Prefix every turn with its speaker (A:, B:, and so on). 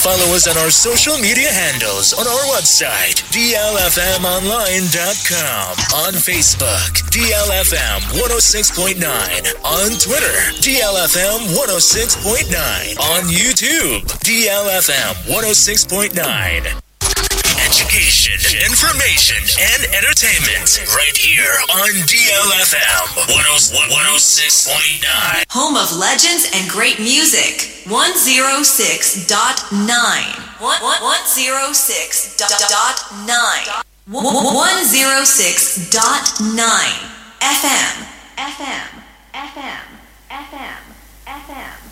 A: Follow us on our social media handles on our website, dlfmonline.com. On Facebook, DLFM 106.9. On Twitter, DLFM 106.9. On YouTube, DLFM 106.9. Education, information, and entertainment right here on DLFM 106.9.
B: Home of legends and great music. 106.9. 106.9. 106.9. FM. FM. FM. FM. FM.